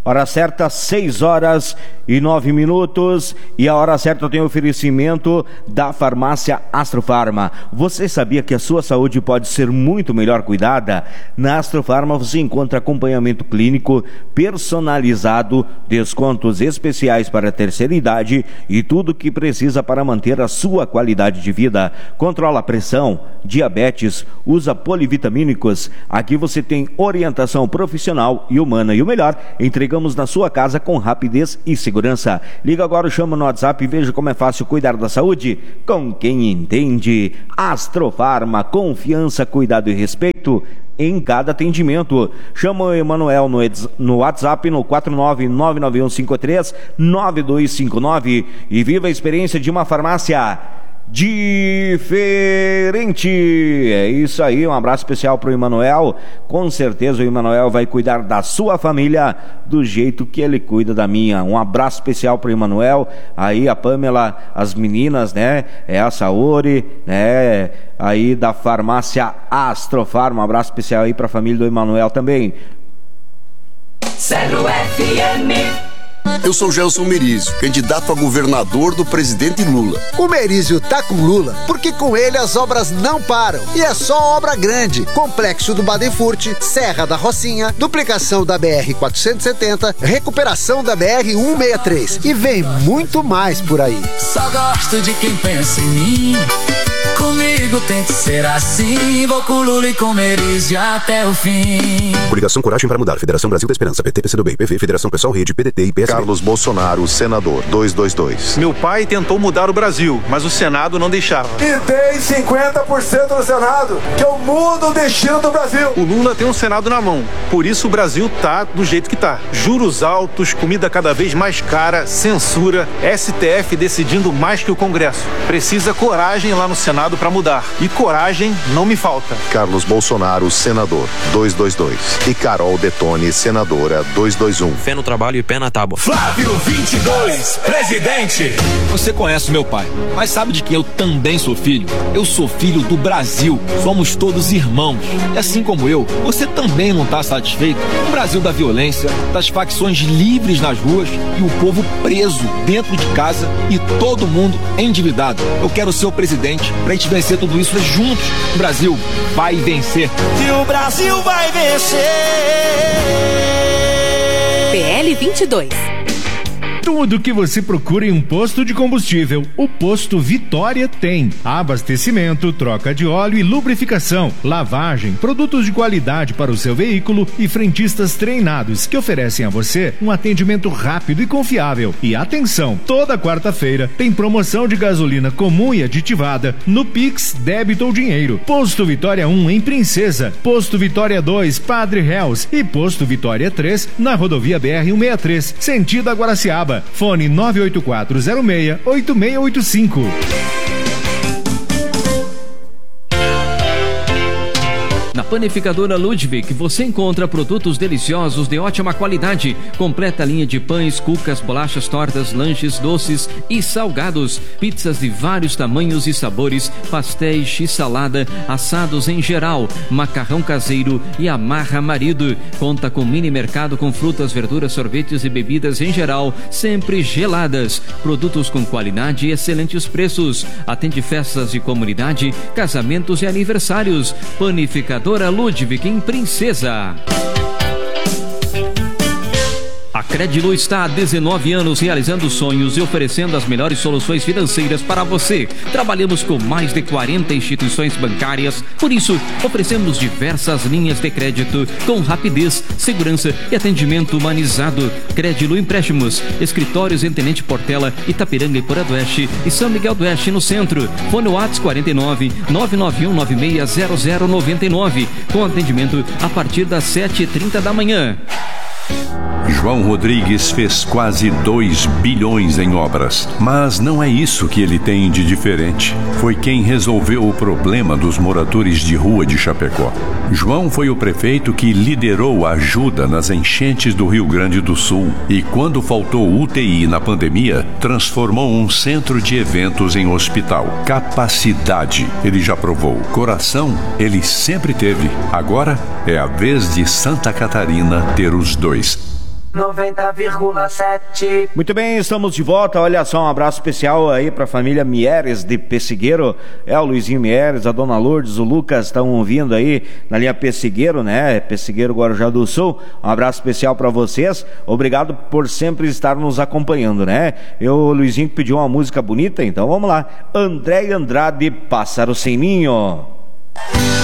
Hora certa, 6h09. E a hora certa tem oferecimento da farmácia Astrofarma. Você sabia que a sua saúde pode ser muito melhor cuidada? Na Astrofarma você encontra acompanhamento clínico personalizado, descontos especiais para a terceira idade e tudo o que precisa para manter a sua qualidade de vida. Controla a pressão, diabetes, usa polivitamínicos. Aqui você tem orientação profissional e humana. E o melhor, entregamos na sua casa com rapidez e segurança. Liga agora, chama no WhatsApp e veja como é fácil cuidar da saúde com quem entende. Astrofarma, confiança, cuidado e respeito em cada atendimento. Chama o Emanuel no WhatsApp no 49991539259 e viva a experiência de uma farmácia diferente. É isso aí, um abraço especial pro Emanuel. Com certeza o Emanuel vai cuidar da sua família do jeito que ele cuida da minha. Um abraço especial pro Emanuel, aí a Pamela, as meninas, né? É a Saori, né? Aí da farmácia Astrofarma. Um abraço especial aí pra família do Emanuel também. Zero FM. Eu sou Gelson Merizio, candidato a governador do presidente Lula. O Merizio tá com Lula porque com ele as obras não param. E é só obra grande. Complexo do Badenfurt, Serra da Rocinha, duplicação da BR-470, recuperação da BR-163. E vem muito mais por aí. Só gosto de quem pensa em mim. Comigo tem que ser assim. Vou com Lula e com Merizio até o fim. Coligação Coragem para Mudar. Federação Brasil da Esperança. PT, PCdoB, PV, Federação Pessoal, Rede, PDT e PSB. Carlos Bolsonaro, senador, 222. Meu pai tentou mudar o Brasil, mas o Senado não deixava. E tem 50% no Senado, que eu mudo o destino do Brasil. O Lula tem um Senado na mão, por isso o Brasil tá do jeito que tá. Juros altos, comida cada vez mais cara, censura, STF decidindo mais que o Congresso. Precisa coragem lá no Senado para mudar. E coragem não me falta. Carlos Bolsonaro, senador, 222. E Carol Detone, senadora, 221. Fé no trabalho e pé na tábua. Flávio 22, presidente. Você conhece meu pai, mas sabe de que eu também sou filho? Eu sou filho do Brasil. Somos todos irmãos. E assim como eu, você também não está satisfeito com o Brasil da violência, das facções livres nas ruas e o povo preso dentro de casa e todo mundo endividado. Eu quero ser o presidente pra gente vencer tudo isso juntos. O Brasil vai vencer. E o Brasil vai vencer. PL 22. Tudo que você procura em um posto de combustível, o Posto Vitória tem. Abastecimento, troca de óleo e lubrificação, lavagem, produtos de qualidade para o seu veículo e frentistas treinados que oferecem a você um atendimento rápido e confiável. E atenção, toda quarta-feira tem promoção de gasolina comum e aditivada no Pix, débito ou dinheiro. Posto Vitória 1 em Princesa, Posto Vitória 2, Padre Reus e Posto Vitória 3 na rodovia BR-163, sentido a Guaraciaba. Fone 98406-8685. Na Panificadora Ludwig você encontra produtos deliciosos de ótima qualidade, completa linha de pães, cucas, bolachas, tortas, lanches, doces e salgados, pizzas de vários tamanhos e sabores, pastéis, x-salada, assados em geral, macarrão caseiro e amarra marido. Conta com mini mercado com frutas, verduras, sorvetes e bebidas em geral, sempre geladas. Produtos com qualidade e excelentes preços. Atende festas de comunidade, casamentos e aniversários. Panificadora Ludwig em Princesa. A Credilu está há 19 anos realizando sonhos e oferecendo as melhores soluções financeiras para você. Trabalhamos com mais de 40 instituições bancárias, por isso oferecemos diversas linhas de crédito com rapidez, segurança e atendimento humanizado. Credilu Empréstimos, escritórios em Tenente Portela, Itapiranga e Porã do Oeste e São Miguel do Oeste no centro. Fone WhatsApp 49 991 960099 com atendimento a partir das 7h30 da manhã. João Rodrigues fez quase 2 bilhões em obras, mas não é isso que ele tem de diferente. Foi quem resolveu o problema dos moradores de rua de Chapecó. João foi o prefeito que liderou a ajuda nas enchentes do Rio Grande do Sul e, quando faltou UTI na pandemia, transformou um centro de eventos em hospital. Capacidade, ele já provou. Coração, ele sempre teve. Agora é a vez de Santa Catarina ter os dois. 90,7. Muito bem, estamos de volta. Olha só, um abraço especial aí para a família Mieres de Pessigueiro. O Luizinho Mieres, a dona Lourdes, o Lucas estão ouvindo aí na linha Pessigueiro, né? Pessigueiro, Guarujá do Sul. Um abraço especial para vocês. Obrigado por sempre estar nos acompanhando, né? O Luizinho pediu uma música bonita, então vamos lá. André Andrade, Pássaro Sem Ninho.